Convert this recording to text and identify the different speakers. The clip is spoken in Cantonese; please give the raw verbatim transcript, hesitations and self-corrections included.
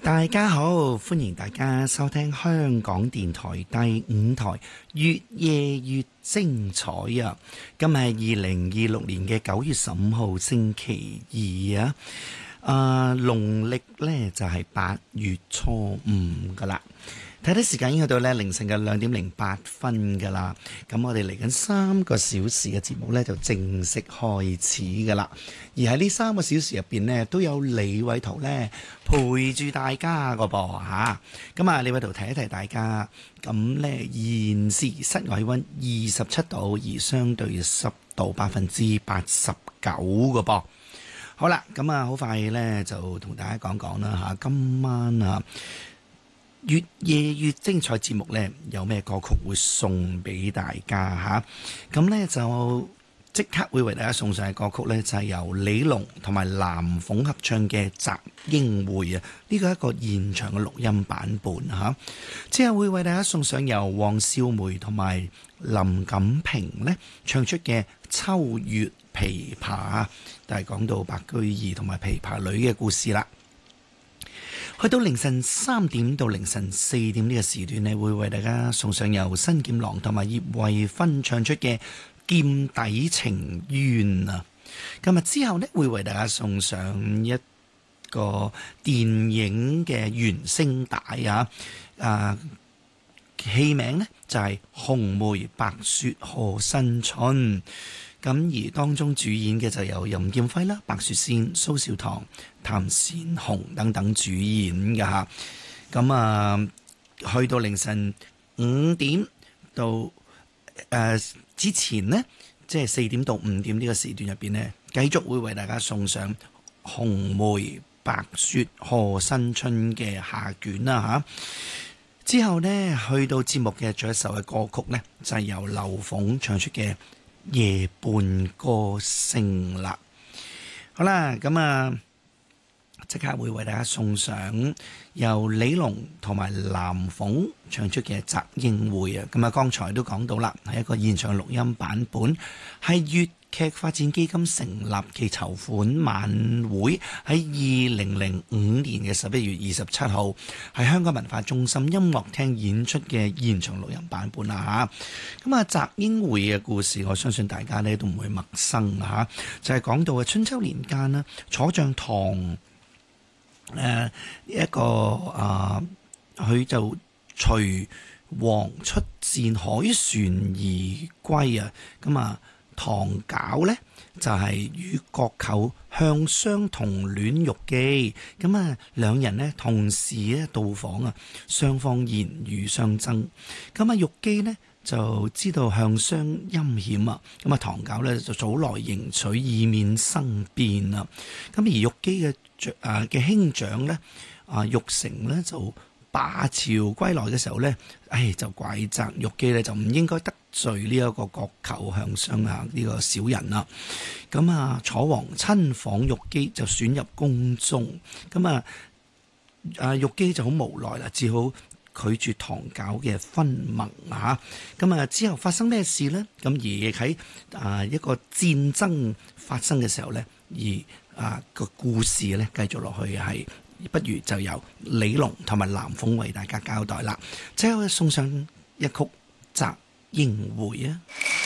Speaker 1: 大家好，歡迎大家收聽香港電台第五台越夜越精彩啊！今日係二零二六年嘅九月十五號星期二啊，啊農曆呢就係八月初五噶啦。睇睇時間已經去到咧凌晨嘅兩點零八分噶啦，咁我哋嚟緊三個小時嘅節目呢，就正式開始噶啦。而喺呢三個小時入邊呢，都有李偉圖呢陪住大家個噃嚇。咁啊，李偉圖提一提大家，咁呢現時室外溫二十七度，而相對濕度百分之八十九個噃。好啦，咁啊好快呢，就同大家講講啦嚇，今晚啊〜越夜越精彩節目呢，有咩歌曲會送俾大家嚇？咁呢就即刻會為大家送上嘅歌曲呢，就係由李龍同埋藍鳳合唱嘅《集英會》啊！呢個係一個現場嘅錄音版本嚇。之後會為大家送上由黃少梅同埋林錦平呢唱出嘅《秋月琵琶》啊，就係講到白居易同埋琵琶女嘅故事啦。去到凌晨三點到凌晨四點呢個時段呢，會為大家送上由新劍郎同埋葉慧芬唱出嘅《劍底情緣》啊。今日之後呢，會為大家送上一個電影嘅原聲帶啊，啊戲名呢就係、是《紅梅白雪賀新春》。咁而當中主演嘅就有任劍輝啦、白雪仙、蘇小棠、譚善紅等等主演嘅嚇。咁啊，去到凌晨五點到誒、呃、之前呢，即係四點到五點呢個時段入邊呢，繼續會為大家送上《紅梅白雪賀新春》嘅下卷啦嚇。之後呢，去到節目嘅最後一首嘅歌曲呢，就係、是、由劉鳳唱出嘅夜半歌聲啦。好啦，咁啊即刻會為大家送上由李龍同埋藍鳳唱出嘅《集英會》啊。咁啊剛才都講到啦，係一個現場錄音版本，係粵劇發展基金成立暨籌款晚會喺二零零五年嘅十一月二十七號喺香港文化中心音樂廳演出嘅現場錄音版本啦嚇。咁啊，集英會嘅故事，我相信大家呢都唔會陌生嚇，就係、是、講到啊春秋年間啦，楚將唐誒、呃、一個啊，佢、呃、就隨王出戰海船而歸啊，咁啊。唐皋呢就係、是、與國舅向商同戀玉姬，咁啊兩人呢同時咧到訪啊，雙方言語相爭。咁啊玉姬呢就知道向商陰險啊，咁啊唐皋呢就早來迎娶，以免生變啊。咁而玉姬嘅誒嘅兄長呢，啊玉成呢就罷朝歸來嘅時候呢，唉就怪責玉姬呢就唔應該得罪呢一個國舅向商啊呢個小人啦。咁啊楚王親訪玉姬就選入宮中，咁啊啊玉姬就好無奈啦，只好拒絕唐皋嘅婚盟啊。咁啊之後發生咩事呢？咁而亦喺啊一個戰爭發生嘅時候呢，而啊個故事呢繼續落去係。不如就由李龍同埋藍鳳為大家交代啦，即係送上一曲《集英會》啊！